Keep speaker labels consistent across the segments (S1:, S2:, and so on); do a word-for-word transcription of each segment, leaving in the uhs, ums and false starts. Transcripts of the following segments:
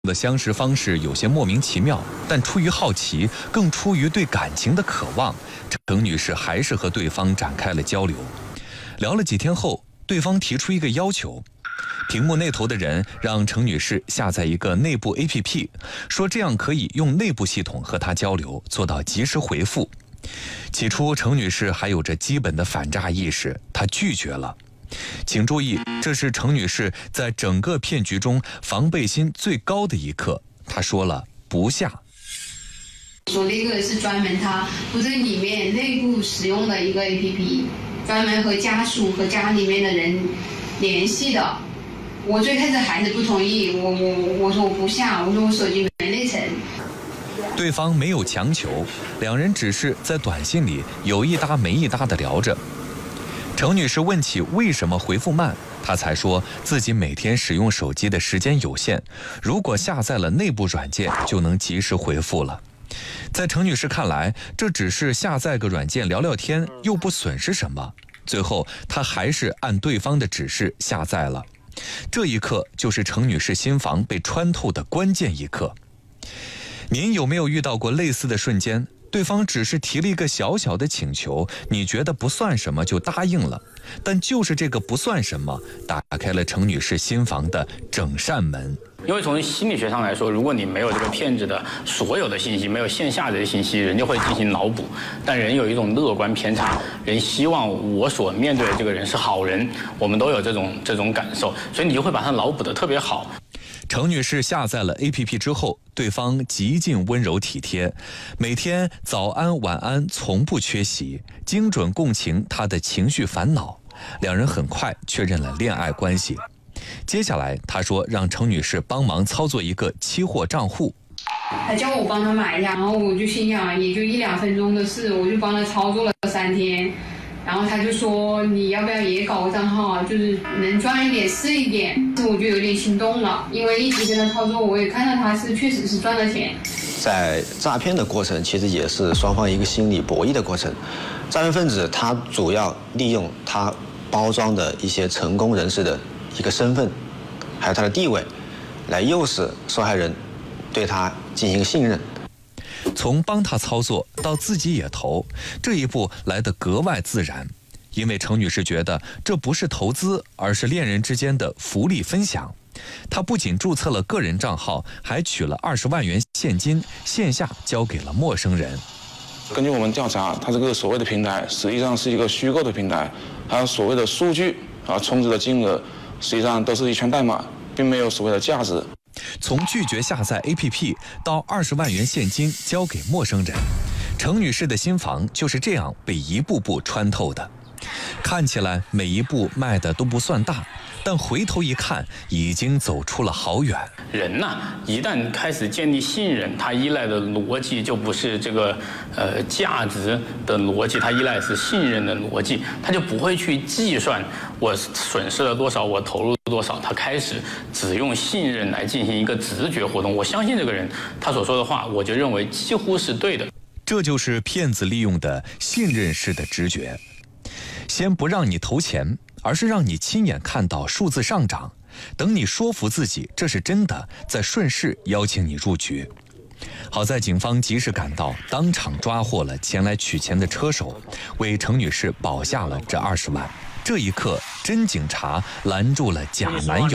S1: 的相识方式有些莫名其妙，但出于好奇，更出于对感情的渴望，程女士还是和对方展开了交流。聊了几天后，对方提出一个要求，屏幕那头的人让程女士下载一个内部 A P P， 说这样可以用内部系统和她交流，做到及时回复。起初程女士还有着基本的反诈意识，她拒绝了。请注意，这是程女士在整个骗局中防备心最高的一刻。她说了不下。
S2: 说那个是专门他负责里面内部使用的一个 A P P， 专门和家属和家里面的人联系的。我最开始还是不同意，我我我说我不下，我说我手机没内存。
S1: 对方没有强求，两人只是在短信里有一搭没一搭的聊着。程女士问起为什么回复慢，她才说自己每天使用手机的时间有限，如果下载了内部软件就能及时回复了。在程女士看来，这只是下载个软件聊聊天，又不损失什么。最后她还是按对方的指示下载了。这一刻就是程女士心房被穿透的关键一刻。您有没有遇到过类似的瞬间？对方只是提了一个小小的请求，你觉得不算什么就答应了，但就是这个不算什么，打开了程女士心房的整扇门。
S3: 因为从心理学上来说，如果你没有这个骗子的所有的信息，没有线下的信息，人就会进行脑补。但人有一种乐观偏差，人希望我所面对的这个人是好人，我们都有这种这种感受，所以你就会把他脑补得特别好。
S1: 程女士下载了 A P P 之后，对方极尽温柔体贴，每天早安晚安从不缺席，精准共情她的情绪烦恼。两人很快确认了恋爱关系。接下来她说让程女士帮忙操作一个期货账户，
S2: 他叫我帮他买一下，然后我就心想也就一两分钟的事，我就帮他操作了三天。然后他就说你要不要也搞个账号，就是能赚一点是一点。我就有点心动了，因为一直跟他操作，我也看到他是确实是赚了钱。
S4: 在诈骗的过程其实也是双方一个心理博弈的过程。诈骗分子他主要利用他包装的一些成功人士的一个身份还有他的地位，来诱使受害人对他进行信任。
S1: 从帮他操作到自己也投，这一步来得格外自然。因为程女士觉得这不是投资，而是恋人之间的福利分享。她不仅注册了个人账号，还取了二十万元现金，线下交给了陌生人。
S5: 根据我们调查，它这个所谓的平台实际上是一个虚构的平台，它所谓的数据啊充值的金额实际上都是一串代码，并没有所谓的价值。
S1: 从拒绝下载 A P P 到二十万元现金交给陌生人，程女士的心房就是这样被一步步穿透的。看起来每一步迈的都不算大，但回头一看，已经走出了好远。
S3: 人呐、啊，一旦开始建立信任，他依赖的逻辑就不是这个呃价值的逻辑，他依赖的是信任的逻辑，他就不会去计算我损失了多少，我投入多少，他开始只用信任来进行一个直觉活动。我相信这个人，他所说的话，我就认为几乎是对的。
S1: 这就是骗子利用的信任式的直觉。先不让你投钱，而是让你亲眼看到数字上涨，等你说服自己这是真的，再顺势邀请你入局。好在警方及时赶到，当场抓获了前来取钱的车手，为程女士保下了这二十万。这一刻，真警察拦住了假男友。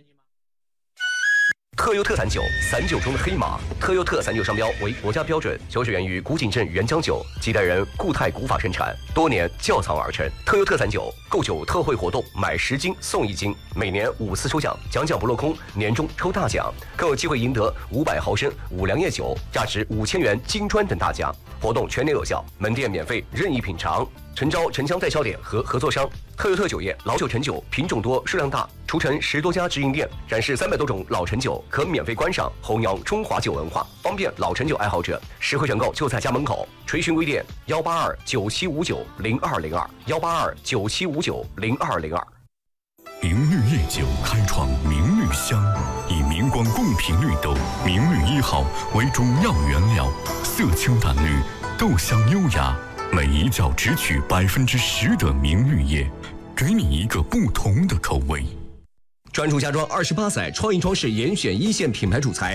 S6: 特优特散酒，散酒中的黑马。特优特散酒商标为国家标准，酒水源于古井镇原浆酒，几代人固态古法生产，多年窖藏而成。特优特散酒购酒特惠活动，买十斤送一斤，每年五次抽奖，奖奖不落空，年终抽大奖，更有机会赢得五百毫升五粮液酒，价值五千元金砖等大奖。活动全年有效，门店免费任意品尝。诚招城乡代销点和合作商。特优特酒业老酒陈酒品种多数量大，除城十多家直营店，展示三百多种老陈酒，可免费观赏，弘扬中华酒文化，方便老陈酒爱好者。实惠选购就在家门口。垂询微店幺八二九七五九零二零二幺八二九七五九零二零二。
S7: 明绿夜酒开创明绿香，以明光贡品绿豆明绿一号为主要原料，色清淡绿，豆香优雅。每一窖只取百分之十的明绿叶，给你一个不同的口味。
S8: 专注家装二十八载，创意装饰严选一线品牌主材。